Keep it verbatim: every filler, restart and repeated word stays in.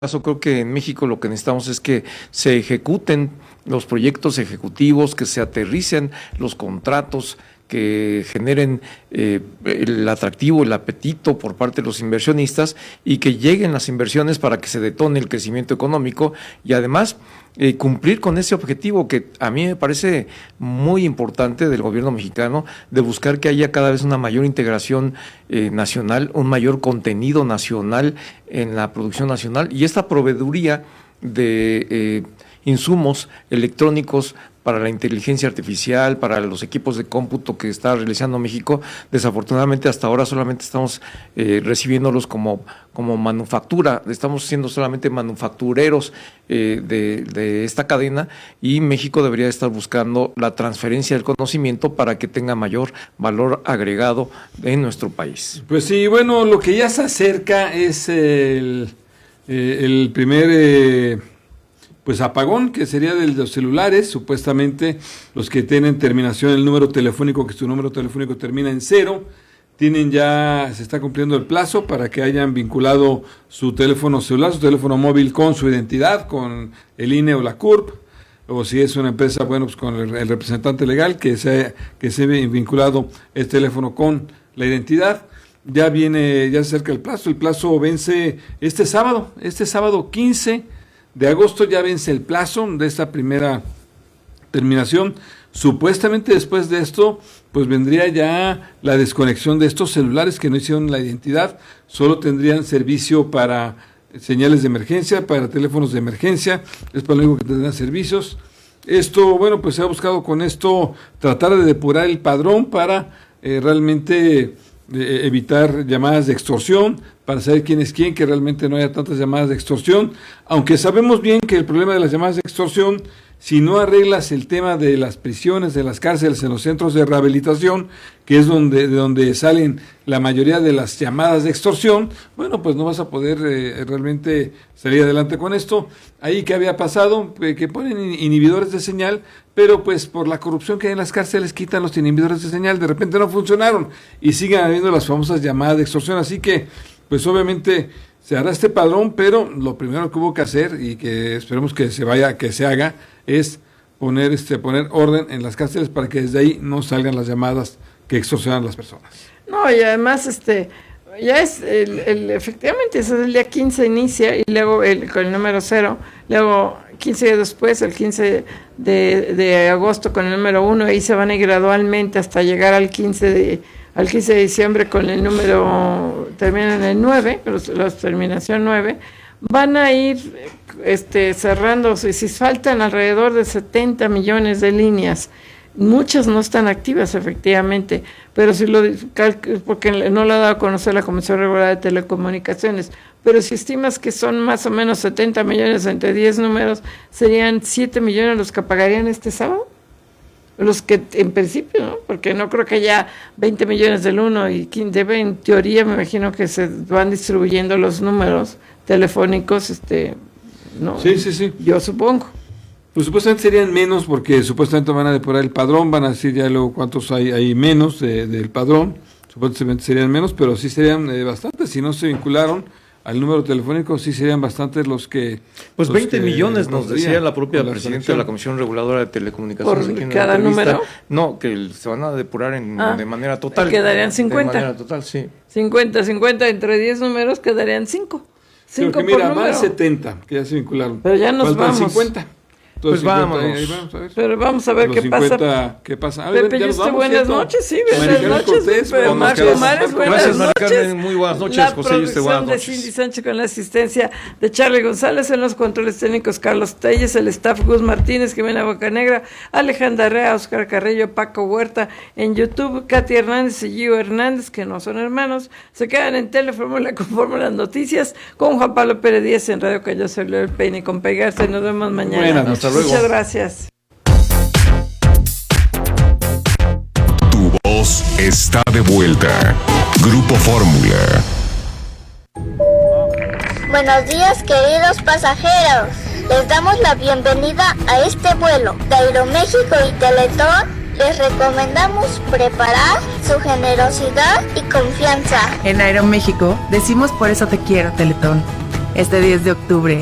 caso, creo que en México lo que necesitamos es que se ejecuten los proyectos ejecutivos, que se aterricen los contratos, que generen eh, el atractivo, el apetito por parte de los inversionistas y que lleguen las inversiones para que se detone el crecimiento económico y además eh, cumplir con ese objetivo que a mí me parece muy importante del gobierno mexicano, de buscar que haya cada vez una mayor integración eh, nacional, un mayor contenido nacional en la producción nacional y esta proveeduría de eh, insumos electrónicos para la inteligencia artificial, para los equipos de cómputo que está realizando México. Desafortunadamente hasta ahora solamente estamos eh, recibiéndolos como, como manufactura, estamos siendo solamente manufactureros eh, de, de esta cadena y México debería estar buscando la transferencia del conocimiento para que tenga mayor valor agregado en nuestro país. Pues sí, bueno, lo que ya se acerca es el, eh, el primer... Eh, Pues apagón, que sería de los celulares, supuestamente los que tienen terminación el número telefónico, que su número telefónico termina en cero, tienen ya, se está cumpliendo el plazo para que hayan vinculado su teléfono celular, su teléfono móvil con su identidad, con el I N E o la C U R P, o si es una empresa, bueno, pues con el, el representante legal, que se, que se ve vinculado el teléfono con la identidad. Ya viene, ya se acerca el plazo, el plazo vence este sábado, este sábado quince de agosto ya vence el plazo de esta primera terminación. Supuestamente después de esto, pues vendría ya la desconexión de estos celulares que no hicieron la identidad, solo tendrían servicio para señales de emergencia, para teléfonos de emergencia, es para lo único que tendrán servicios. Esto, bueno, pues se ha buscado con esto tratar de depurar el padrón para eh, realmente eh, evitar llamadas de extorsión, para saber quién es quién, que realmente no haya tantas llamadas de extorsión, aunque sabemos bien que el problema de las llamadas de extorsión, si no arreglas el tema de las prisiones, de las cárceles, en los centros de rehabilitación, que es donde, de donde salen la mayoría de las llamadas de extorsión, bueno, pues no vas a poder eh, realmente salir adelante con esto. Ahí que había pasado, eh, que ponen inhibidores de señal, pero pues por la corrupción que hay en las cárceles quitan los inhibidores de señal, de repente no funcionaron y siguen habiendo las famosas llamadas de extorsión, así que pues obviamente se hará este padrón, pero lo primero que hubo que hacer y que esperemos que se vaya, que se haga, es poner este poner orden en las cárceles para que desde ahí no salgan las llamadas que extorsionan a las personas. No, y además este ya es el, el efectivamente ese es el día quince inicia y luego el, con el número cero, luego quince días después, el quince de, de agosto con el número uno, y se van a ir gradualmente hasta llegar al quince de al quince de diciembre con el número, terminan en el nueve, los, los terminación nueve, van a ir este, cerrando, si, si faltan alrededor de setenta millones de líneas, muchas no están activas efectivamente, pero si lo, porque no lo ha dado a conocer la Comisión Reguladora de Telecomunicaciones, pero si estimas que son más o menos setenta millones entre diez números, serían siete millones los que pagarían este sábado. Los que en principio, ¿no? Porque no creo que haya veinte millones del uno y debe, en teoría, me imagino que se van distribuyendo los números telefónicos, este, ¿no? Sí, sí, sí. Yo supongo. Pues supuestamente serían menos porque supuestamente van a depurar el padrón, van a decir ya luego cuántos hay, hay menos de, del padrón, supuestamente serían menos, pero sí serían eh, bastantes, si no se vincularon al número telefónico, sí serían bastantes los que... Pues los veinte que millones nos decía la propia la presidenta de la Comisión Reguladora de Telecomunicaciones. ¿Por cada número? No, que se van a depurar en, ah, de manera total. Quedarían cincuenta. De manera total, sí. cincuenta, cincuenta entre diez números quedarían cinco. cinco que mira, por van número. setenta que ya se vincularon. Pero ya nos Faltan vamos. cincuenta. Pues vamos. Ahí vamos a ver. Pero vamos a ver Los qué cincuenta, pasa. ¿Qué pasa? A ver, Pepe, ya nos Yuste, vamos, buenas ¿cierto? noches, sí, buenas Maricarmen noches. Cortés, Pero buenas Marco noches. Mares, buenas Gracias, noches. Maricarmen, muy buenas noches. La José Yuste, buenas producción de noches. Cindy Sánchez con la asistencia de Charlie González, en los controles técnicos Carlos Telles, el staff Gus Martínez, Jimena Bocanegra, Alejandra Rea, Oscar Carrillo, Paco Huerta, en YouTube, Katy Hernández y Gio Hernández, que no son hermanos, se quedan en Telefórmula con Fórmula Noticias, con Juan Pablo Pérez Díaz en Radio Calloso, el Peine con Pegarse. Nos vemos mañana. Buenas, hasta luego. Muchas gracias. Voz está de vuelta. Grupo Fórmula. Buenos días, queridos pasajeros. Les damos la bienvenida a este vuelo de Aeroméxico y Teletón. Les recomendamos preparar su generosidad y confianza. En Aeroméxico decimos por eso te quiero, Teletón. Este diez de octubre,